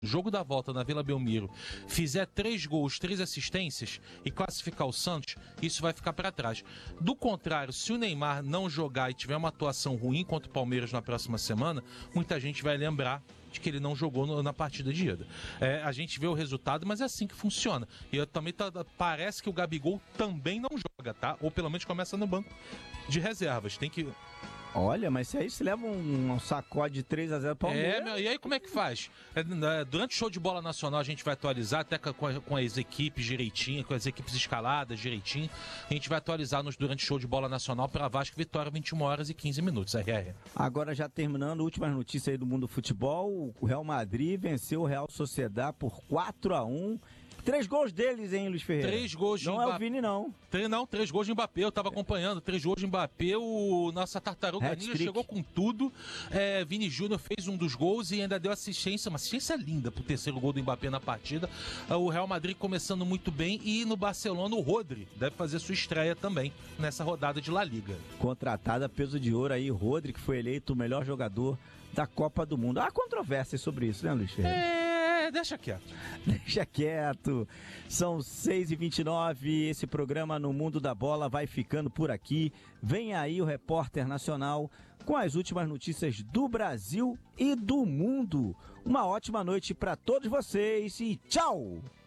jogo da volta na Vila Belmiro, fizer 3 gols, 3 assistências e classificar o Santos, isso vai ficar para trás. Do contrário, se o Neymar não jogar e tiver uma atuação ruim contra o Palmeiras na próxima semana, muita gente vai lembrar de que ele não jogou na partida de ida. A gente vê o resultado, mas é assim que funciona. E eu também parece que o Gabigol também não joga, tá? Ou pelo menos começa no banco de reservas. Tem que... Olha, mas se aí se leva um sacode de 3-0 Palmeiras... E aí como é que faz? Durante o show de bola nacional a gente vai atualizar até com as equipes direitinho, com as equipes escaladas direitinho. A gente vai atualizar durante o show de bola nacional para Vasco e Vitória, 21h15, RR. Agora já terminando, últimas notícias aí do mundo do futebol, o Real Madrid venceu o Real Sociedad por 4-1. 3 gols deles, hein, Luiz Ferreira? 3 gols de Mbappé. Não é o Vini, não. 3 gols de Mbappé, eu tava acompanhando. 3 gols de Mbappé, nossa tartaruga ninja chegou com tudo. Vini Júnior fez um dos gols e ainda deu assistência, uma assistência linda pro terceiro gol do Mbappé na partida. O Real Madrid começando muito bem e no Barcelona o Rodri deve fazer sua estreia também nessa rodada de La Liga. Contratada peso de ouro aí, Rodri, que foi eleito o melhor jogador da Copa do Mundo. Há controvérsias sobre isso, né, Luiz Ferreira? Deixa quieto. Deixa quieto. São 6h29, esse programa No Mundo da Bola vai ficando por aqui. Vem aí o Repórter Nacional com as últimas notícias do Brasil e do mundo. Uma ótima noite para todos vocês e tchau!